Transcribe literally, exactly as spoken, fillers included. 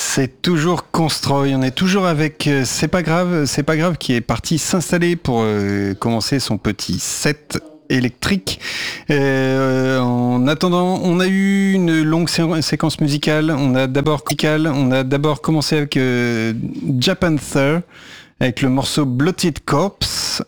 C'est toujours Constroy, on est toujours avec euh, C'est pas grave, c'est pas grave qui est parti s'installer pour euh, commencer son petit set électrique. Euh, en attendant, on a eu une longue sé- séquence musicale. On a d'abord musical, on a d'abord commencé avec euh, Japanther avec le morceau Bloated Corpse.